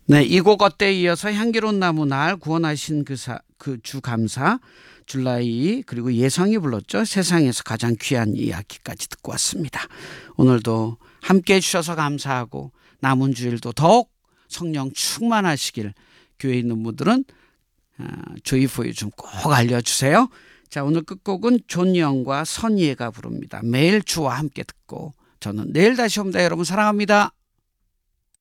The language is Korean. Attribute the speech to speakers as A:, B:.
A: 네, 이 곡 어때 이어서 향기로운 나무 날 구원하신 그 주 감사 줄라이 그리고 예성이 불렀죠. 세상에서 가장 귀한 이야기까지 듣고 왔습니다. 오늘도 함께해 주셔서 감사하고 남은 주일도 더욱 성령 충만하시길 교회에 있는 분들은 조이포유 좀 꼭 알려주세요. 자, 오늘 끝곡은 존영과 선예가 부릅니다. 매일 주와 함께 듣고 저는 내일 다시 옵니다. 여러분 사랑합니다.